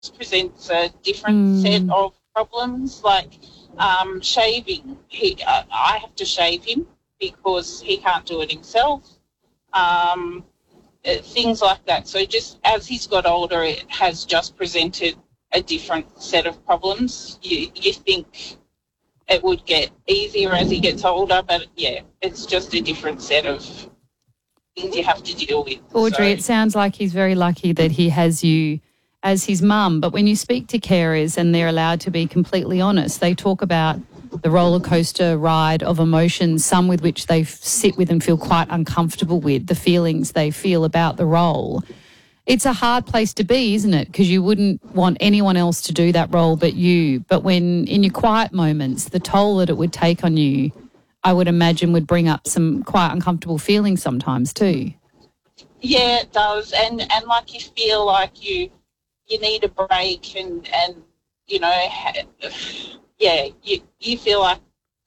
presents a different set of problems, like shaving. I have to shave him because he can't do it himself. Things like that. So just as he's got older, it has just presented a different set of problems. You think it would get easier as he gets older, but yeah, it's just a different set of things you have to deal with. Audrey, it sounds like he's very lucky that he has you as his mum, but when you speak to carers and they're allowed to be completely honest, they talk about the roller coaster ride of emotions, some with which they sit with and feel quite uncomfortable with, the feelings they feel about the role. It's a hard place to be, isn't it? Because you wouldn't want anyone else to do that role but you. But when in your quiet moments, the toll that it would take on you, I would imagine would bring up some quite uncomfortable feelings sometimes too. Yeah, it does. And like you feel like you need a break and you know, yeah, you feel like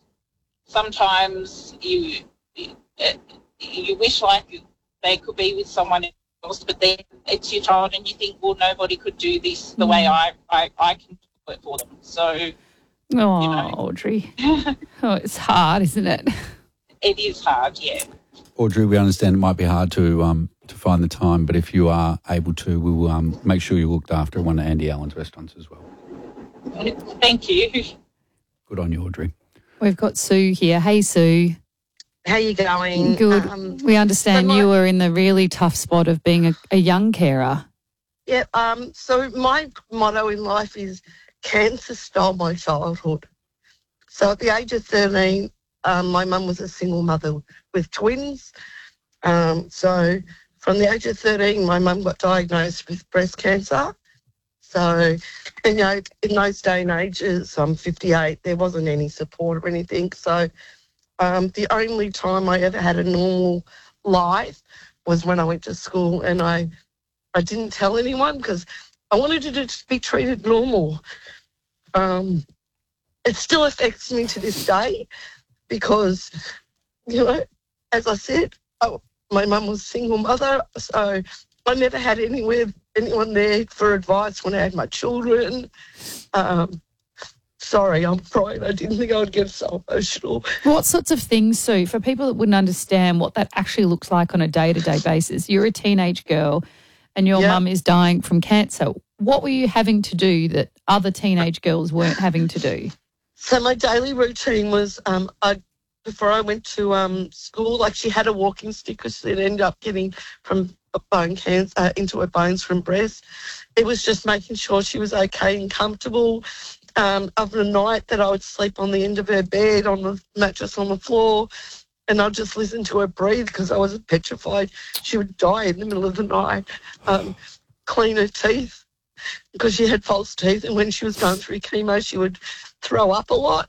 sometimes you wish like they could be with someone else, but then it's your child and you think, well, nobody could do this the way I can do it for them. So, oh, you know. Audrey. Oh, it's hard, isn't it? It is hard, yeah. Audrey, we understand it might be hard to find the time, but if you are able to, we will make sure you're looked after at one of Andy Allen's restaurants as well. Thank you. Good on you, Audrey. We've got Sue here. Hey, Sue. How you going? Good. We understand you were in the really tough spot of being a young carer. Yeah. So my motto in life is cancer stole my childhood. So at the age of 13, my mum was a single mother with twins. So from the age of 13, my mum got diagnosed with breast cancer. So, you know, in those day and ages, I'm 58, there wasn't any support or anything. So the only time I ever had a normal life was when I went to school, and I didn't tell anyone because I wanted to just be treated normal. It still affects me to this day because, you know, as I said, my mum was a single mother, so I never had anyone there for advice when I had my children. Sorry, I'm crying. I didn't think I would get so emotional. What sorts of things, Sue, for people that wouldn't understand what that actually looks like on a day-to-day basis? You're a teenage girl and your mum is dying from cancer. What were you having to do that other teenage girls weren't having to do? So my daily routine was before I went to school, like she had a walking stick because she'd ended up getting from bone cancer into her bones from breast. It was just making sure she was okay and comfortable. Of the night that I would sleep on the end of her bed, on the mattress on the floor, and I'd just listen to her breathe because I was petrified she would die in the middle of the night. Clean her teeth because she had false teeth, and when she was going through chemo, she would throw up a lot.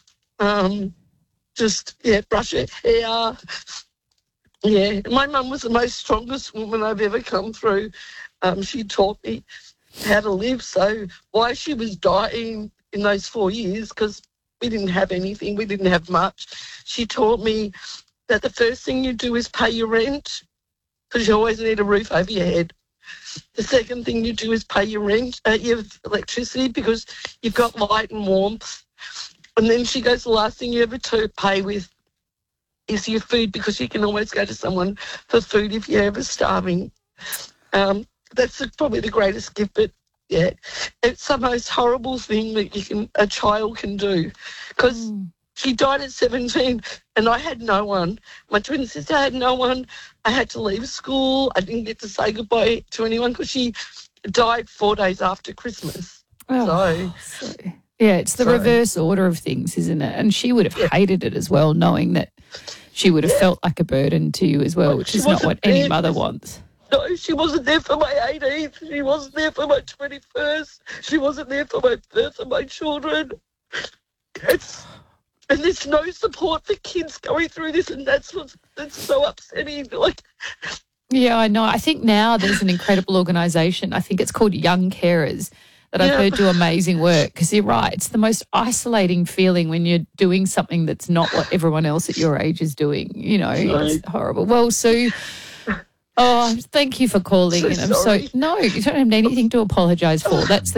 Brush her hair. Yeah, my mum was the most strongest woman I've ever come through. She taught me how to live. So why she was dying in those 4 years, because we didn't have anything, we didn't have much. She taught me that the first thing you do is pay your rent because you always need a roof over your head. The second thing you do is pay your rent, your electricity, because you've got light and warmth. And then she goes, the last thing you ever pay with is your food, because you can always go to someone for food if you're ever starving. That's probably the greatest gift, but yeah, it's the most horrible thing that a child can do, because she died at 17 and I had no one. My twin sister had no one. I had to leave school. I didn't get to say goodbye to anyone because she died 4 days after Christmas. Yeah, it's the reverse order of things, isn't it? And she would have hated it as well, knowing that she would have felt like a burden to you as well, which is not what any mother wants. No, she wasn't there for my 18th. She wasn't there for my 21st. She wasn't there for my birth of my children. And there's no support for kids going through this, and that's so upsetting. Yeah, I know. I think now there's an incredible organisation. I think it's called Young Carers that I've heard do amazing work, because you're right. It's the most isolating feeling when you're doing something that's not what everyone else at your age is doing. You know, It's horrible. Well, Sue, Oh, thank you for calling. So and I'm sorry. no, you don't have anything to apologise for. That's the